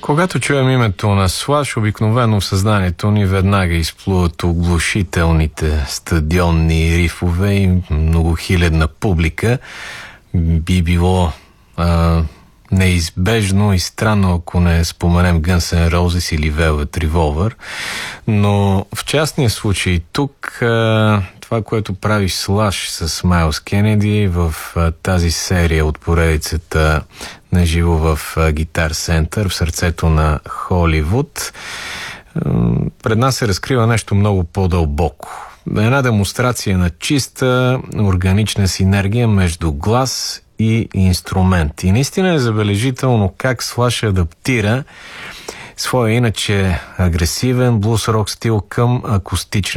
Когато чуем името на Слаш, обикновено в съзнанието ни веднага изплуват оглушителните стадионни рифове и многохилядна публика. Би било неизбежно и странно, ако не споменем Guns N' Roses или Velvet Revolver. Но в частния случай тук това, което прави Слаш с Майлз Кенеди в тази серия от поредицата на живо в Гитар Център в сърцето на Холивуд, пред нас се разкрива нещо много по-дълбоко. Една демонстрация на чиста органична синергия между глас и инструмент. И наистина е забележително как Слаш адаптира своя иначе агресивен блус-рок стил към акустичен